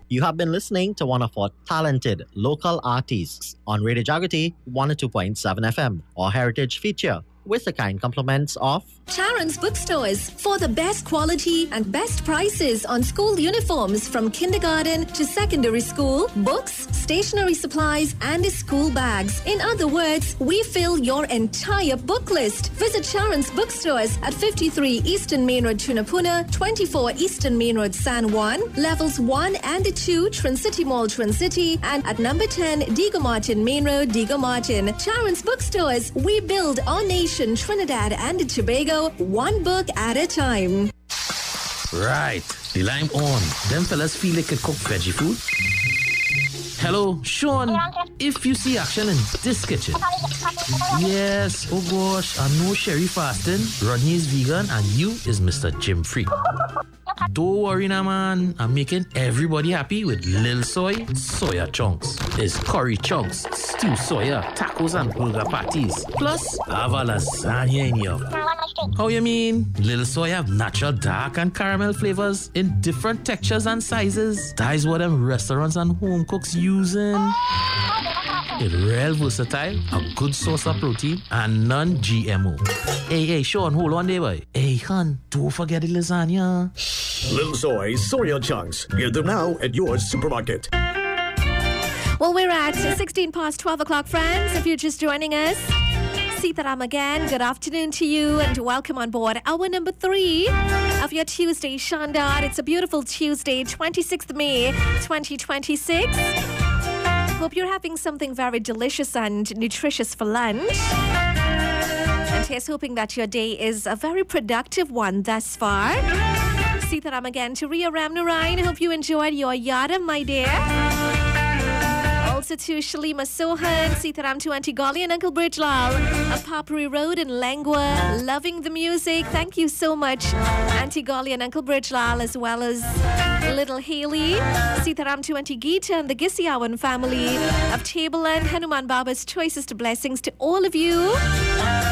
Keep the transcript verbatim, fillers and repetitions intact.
You have been listening to one of our talented local artists on Radio Jagati one oh two point seven F M, or Heritage Feature, with the kind compliments of Charon's Bookstores for the best quality and best prices on school uniforms from kindergarten to secondary school, books, stationery supplies, and school bags. In other words, we fill your entire book list. Visit Charon's Bookstores at fifty-three Eastern Main Road, Tunapuna, twenty-four Eastern Main Road, San Juan, levels one and two, Twin City Mall, Twin City, and at number ten, Diego Martin Main Road, Diego Martin. Charon's Bookstores, we build our nation, Trinidad and Tobago, one book at a time. Right, the lime on. Them fellas feel they could cook veggie food. Hello, Sean. If you see action in this kitchen. Yes, oh gosh, I know Sherry fasting, Rodney is vegan, and you is Mister Jim Free. Don't worry now, man. I'm making everybody happy with Lil Soy soya chunks. It's curry chunks, stew soya, tacos and burger patties. Plus, I have a lasagna in here. How you mean? Lil Soy have natural dark and caramel flavors in different textures and sizes. That is what them restaurants and home cooks using. It's real versatile, a good source of protein, and non-G M O. Hey, hey, Sean, hold on there, boy. Hey, hon, don't forget the lasagna. Lil Soy soya chunks. Get them now at your supermarket. Well, we're at sixteen past twelve o'clock, friends. If you're just joining us, Sitaram again. Good afternoon to you and welcome on board hour number three of your Tuesday Shandar. It's a beautiful Tuesday, twenty-sixth of May, twenty twenty-six. Hope you're having something very delicious and nutritious for lunch. And here's hoping that your day is a very productive one thus far. Sitaram again to Ria Ramnarayan. Hope you enjoyed your yada, my dear. Also to Shalima Sohan, Sitaram to Auntie Golly and Uncle Bridgelal of Papuri Road in Langua. Loving the music. Thank you so much, Auntie Golly and Uncle Bridgelal, as well as little Haley. Sitaram to Auntie Geeta and the Gisiawan family of Tableland. Hanuman Baba's choicest blessings to all of you.